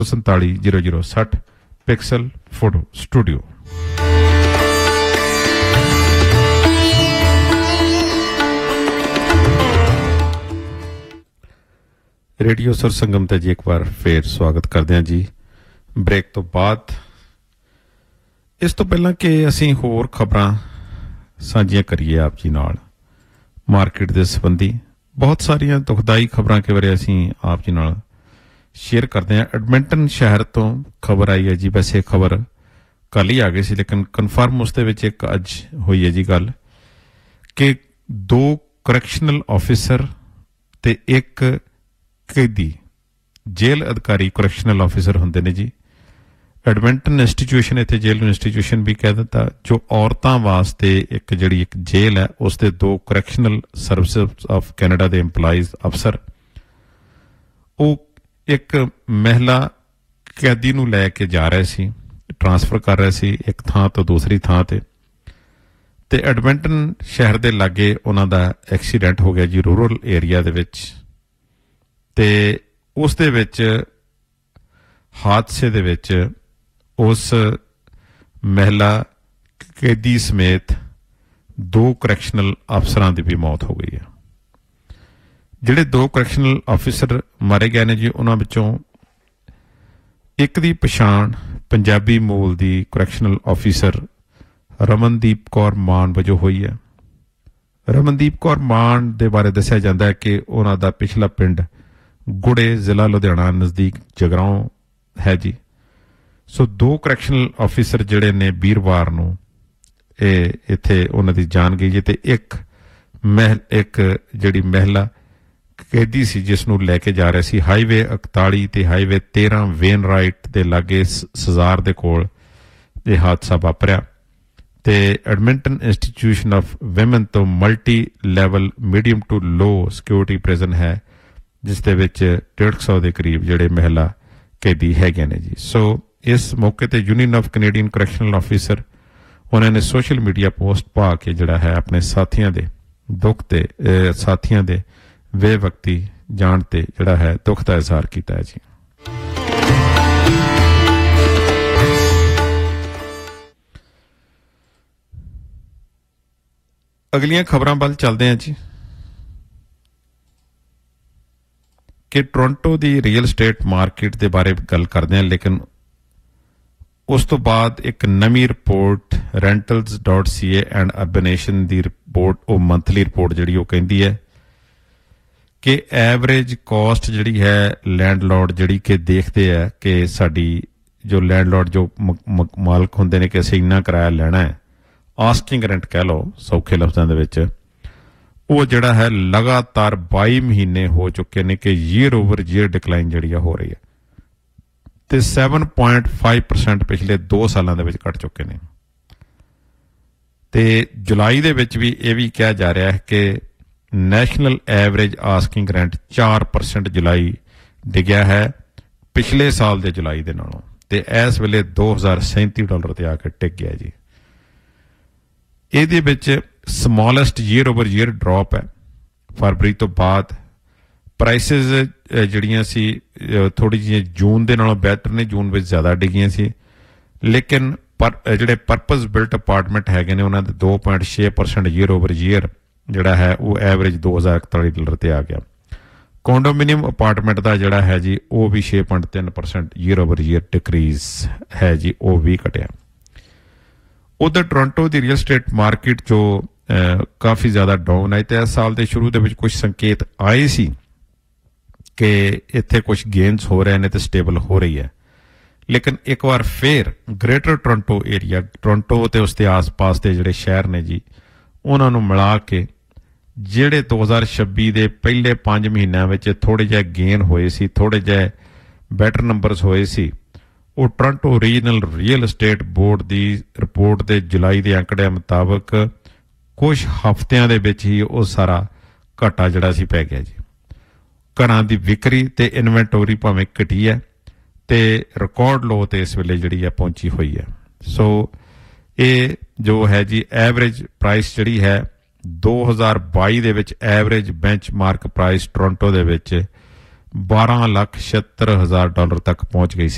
470060 pixel photo studio. Radio सुर संगम ते जी एक बार फिर स्वागत करते हैं जी ब्रेक तो बाद। इस तो पहला कि असीं होर खबरां साझियां करिए आप जी नाल मार्केट दे संबंधी बहुत सारियां दुखदाई खबरां के बारे असीं आप जी नाल शेयर करते हैं। एडमिंटन शहर तो खबर आई है जी, वैसे खबर कल ही आ गई सी लेकिन कन्फर्म उसदे विच एक अज हुई है जी गल कि 2 करैक्शनल ऑफिसर ते एक कैदी जेल अधिकारी करैक्शनल ऑफिसर होंदे ने जी। एडमिंटन इंस्टीट्यूशन इत्थे जेल इंस्टीट्यूशन भी कह दिता, जो औरतां वास्ते एक जिहड़ी एक जेल है उसदे 2 करैक्शनल service of Canada they employees अफसर वो एक महिला कैदी नूं लै के जा रहे सी, ट्रांसफर कर रहे सी एक थां तो दूसरी थां ते एडमिंटन शहर दे लागे उन्हां दा एक्सीडेंट हो गया जी रूरल एरिया दे विच। ते उस दे विच हादसे दे विच उस महिला कैदी समेत 2 करैक्शनल अफसरां दी भी मौत हो गई है। ਜਿਹੜੇ 2 ਕਰੈਕਸ਼ਨਲ ਆਫਿਸਰ ਮਾਰੇ ਗਏ ਨੇ ਜੀ ਉਹਨਾਂ ਵਿੱਚੋਂ ਇੱਕ ਦੀ ਪਛਾਣ ਪੰਜਾਬੀ ਮੂਲ ਦੀ ਕਰੈਕਸ਼ਨਲ ਆਫਿਸਰ ਰਮਨਦੀਪ ਕੌਰ ਮਾਨ ਵਜੋਂ ਹੋਈ ਹੈ। ਰਮਨਦੀਪ ਕੌਰ ਮਾਨ ਦੇ ਬਾਰੇ ਦੱਸਿਆ ਜਾਂਦਾ ਹੈ ਕਿ ਉਹਨਾਂ ਦਾ ਪਿਛਲਾ ਪਿੰਡ ਗੁੜੇ ਜ਼ਿਲ੍ਹਾ ਲੁਧਿਆਣਾ ਨਜ਼ਦੀਕ ਜਗਰਾਉਂ ਹੈ ਜੀ। ਸੋ 2 ਕਰੈਕਸ਼ਨਲ ਆਫਿਸਰ ਜਿਹੜੇ ਨੇ ਵੀਰਵਾਰ ਨੂੰ ਇਹ ਇੱਥੇ ਉਹਨਾਂ ਦੀ ਜਾਨ ਗਈ ਜੀ ਤੇ ਇੱਕ ਜਿਹੜੀ ਮਹਿਲਾ कैदी सी जिस नूं लैके जा रहे सी हाईवे 41 ते हाईवे 13 वेन राइट दे लागे सजार दे कोल ये हादसा वापरिया ते एडमिंटन इंस्टीट्यूशन ऑफ वुमेन तो multi level medium to low security prison है जिस दे विच 150 के करीब जिहड़े महिला कैदी हैगे ने जी। सो इस मौके ते यूनियन ऑफ कैनेडियन करैक्शनल ऑफिसर उन्होंने सोशल मीडिया पोस्ट पा के जिहड़ा है अपने साथियों दे दुख ते साथियों दे वे व्यक्ति जानते जड़ा है दुख का इजहार किया है जी। अगलियां खबरां वल चलते हैं जी कि टोरंटो दी रियल स्टेट मार्केट के बारे गल करते हैं लेकिन उस तो बाद एक नवी रिपोर्ट rentals.ca एंड अर्बनेशन की रिपोर्ट वो मंथली रिपोर्ट जिहड़ी वो कहती है कि एवरेज कॉस्ट जिहड़ी है लैंडलॉर्ड जिहड़ी कि देखते हैं कि साडी जो लैंडलॉर्ड जो मालक होंदे ने कि असीं इन्ना किराया लेना है आस्किंग रेंट कह लो सौखे लफ्ज़ां दे विच वो जिहड़ा है लगातार 22 महीने हो चुके ने कि ईयर ओवर ईयर डिक्लाइन जिहड़ी हो रही है ते 7.5% पिछले 2 सालां दे विच घट चुके ने। ते जुलाई दे विच भी ये भी कहा जा रहा है कि नैशनल एवरेज आस्किंग रेंट 4% जुलाई डिग्या है पिछले साल दे जुलाई दे नालों ते इस वेले $2037 ते आके टिक गया जी। इहदे विच smallest year over year drop है फरवरी तो बाद। प्राइसिस जिहड़ियां सी थोड़ी जी जून दे नालों बेहतर ने, जून विच ज़्यादा डिगियां सी लेकिन जिहड़े परपज बिल्ट अपार्टमेंट हैगे ने उन्हां दे 2.6% ईयर ओवर ईयर जिहड़ा है वो एवरेज $2041 ते आ गया। कॉन्डोमिनियम अपार्टमेंट का जिहड़ा है जी वो भी 6.3% ईयर ओवर ईयर डिक्रीज है जी, वो भी घटिया। उधर टोरंटो की रियल स्टेट मार्केट जो काफ़ी ज़्यादा डाउन है तो इस साल के शुरू के कुछ संकेत आए सी कि इत्थे कुछ गेन्स हो रहे हैं तो स्टेबल हो रही है लेकिन एक बार फिर ग्रेटर टोरंटो एरिया टोरंटो ते उसके आस पास के जिहड़े शहर ने जी उन्होंने मिला के जिहड़े 2026 के पहले 5 महीनों में थोड़े जे गेन होए सी, थोड़े जे बैटर नंबरस होए सी, वो Toronto regional real estate board की रिपोर्ट के जुलाई के आंकड़े मुताबक कुछ हफ्तियां दे विच ही वो सारा घाटा जिहड़ा सी पै गया जी। घरां दी विक्री ते इन्वेंटोरी भावें घटी है ते रिकॉर्ड लो ते इस वेले जिहड़ी है पहुंची हुई है। सो ये जो है जी एवरेज प्राइस जिहड़ी है 2022 ਦੇ ਵਿੱਚ ਐਵਰੇਜ ਬੈਂਚਮਾਰਕ ਪ੍ਰਾਈਸ ਟੋਰਾਂਟੋ ਦੇ ਵਿੱਚ $12,76,000 ਤੱਕ ਪਹੁੰਚ ਗਈ ਸੀ।